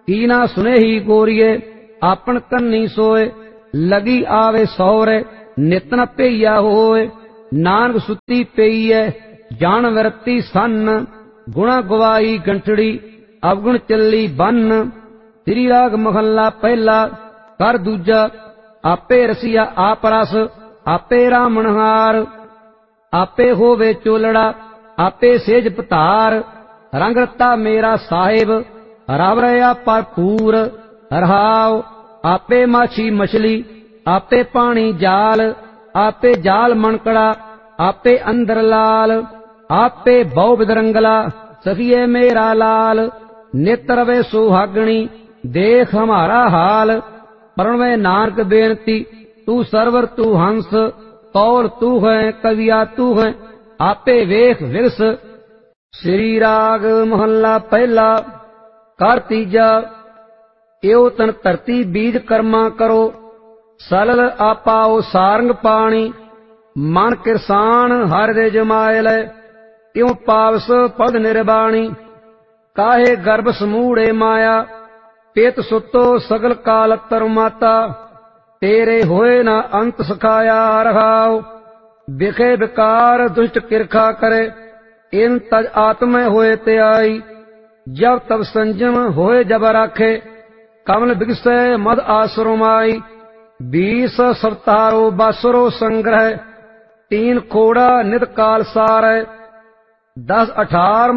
कीना सुनेही गोरिये आपन कन्नी सोए, लगी आवे सौरे नितन पेया होए। नानक सुती पेई है जान वरती सन, गुणा गवाई गंठड़ी अवगुण चली बन। श्री राग महला पहला कर दूजा, आपे रसिया आप रस आपे रामनहार। आपे होवे चोलड़ा आपे सेज पतार, रंग रता मेरा साहिब रव रहा भरपूर। रहाव आपे माछी मछली आपे पानी जाल, आपे जाल मनकड़ा आपे अंदर लाल। आपे बहु बिदरंगला सखिए मेरा लाल, नेत्र वे सुहागणी देख हमारा हाल। प्रणवे नानक बेनती तू सरवर तू हंस, कौल तू है कविया तू है आपे वेख विरस। श्री राग महला पहला कर तीजा, एओ तन धरती बीज कर्मा करो, सलल आपाओ सारंग पानी। मन किरसान हर दे जमाए लै, त्यों पावस पद निर्बाणी। काहे गर्भ समूढ़े माया, पेत सुतो सगल काल तरमाता। तेरे होए न अंत सखाया रहाओ, बिखे विकार दुष्ट किरखा करे। इन तज आत्म होए त्याई, जब तब संजम होए जब राखे। कमल बिगसै मद आसरो माई, 20 सप्तारो बासरो संग्रह। 3 खोड़ा नित काल सार, 10 18